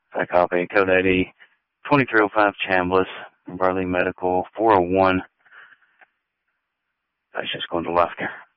I copy. Code ID 2305 Chambliss, Barley Medical 401. Patient's going to life care.